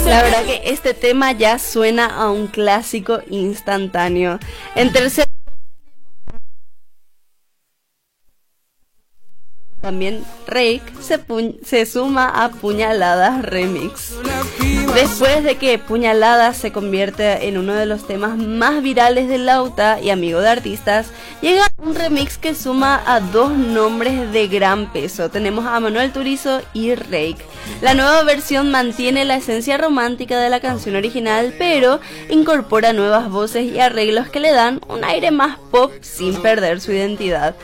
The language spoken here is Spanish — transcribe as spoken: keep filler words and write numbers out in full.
La verdad que este tema ya suena a un clásico instantáneo. En tercer también Rake se, se suma a Puñaladas Remix. Después de que Puñaladas se convierte en uno de los temas más virales de Lauta y amigo de artistas, llega un remix que suma a dos nombres de gran peso. Tenemos a Manuel Turizo y Rake. La nueva versión mantiene la esencia romántica de la canción original, pero incorpora nuevas voces y arreglos que le dan un aire más pop sin perder su identidad.